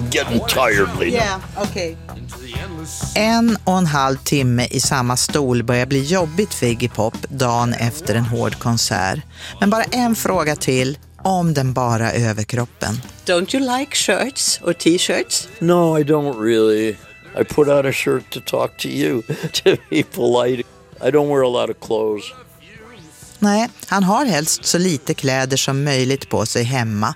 I'm getting tired, Lena. Yeah, okay. 1,5 timme i samma stol börjar bli jobbigt för Iggy Pop dagen efter en hård konsert. Men bara en fråga till, om den bara överkroppen. Don't you like shirts or t-shirts? No, I don't really. I put out a shirt to talk to you, to be polite. I don't wear a lot of clothes. Nej, han har helst så lite kläder som möjligt på sig hemma